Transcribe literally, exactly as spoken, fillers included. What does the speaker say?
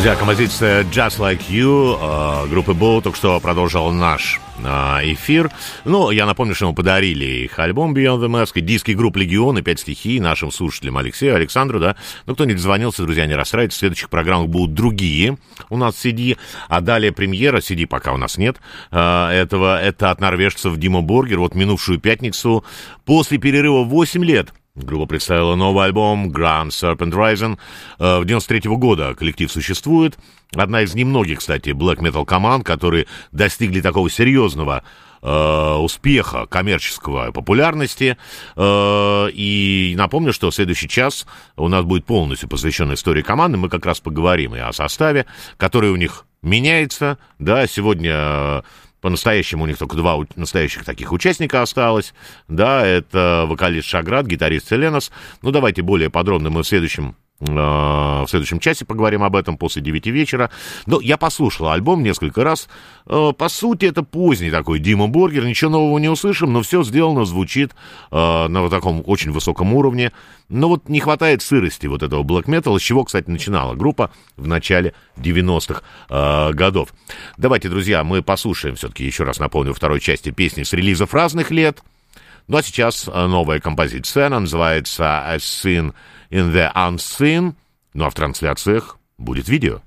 Друзья, композиция Just Like You э, группы Bow только что продолжил наш э, эфир. Ну, я напомню, что мы подарили их альбом Beyond the Mask, диски групп Легион и пять стихий нашим слушателям Алексею, Александру, да. Ну, кто не дозвонился, друзья, не расстраивайтесь. В следующих программах будут другие у нас си ди, а далее премьера, си ди пока у нас нет э, этого, это от норвежцев Dimmu Borgir. Вот минувшую пятницу, после перерыва восемь лет, группа представила новый альбом Grand Serpent Rising. В девяносто третьего года коллектив существует. Одна из немногих, кстати, black metal команд, которые достигли такого серьезного э, успеха, коммерческого популярности. Э, и напомню, что следующий час у нас будет полностью посвящен истории команды. Мы как раз поговорим и о составе, который у них меняется. Да, сегодня... По-настоящему у них только два настоящих таких участника осталось. Да, это вокалист Шаград, гитарист Селенос. Ну, давайте более подробно мы в следующем, э, в следующем часе поговорим об этом после девяти вечера. Но я послушал альбом несколько раз. Э, по сути, это поздний такой Dimmu Borgir. Ничего нового не услышим, но все сделано, звучит э, на вот таком очень высоком уровне. Но вот не хватает сырости вот этого black metal, с чего, кстати, начинала группа в начале девяностых э, годов. Давайте, друзья, мы послушаем все-таки, еще раз напомню, второй части песни с релизов разных лет. Ну а сейчас новая композиция, она называется A Sin in the Unseen. Ну а в трансляциях будет видео.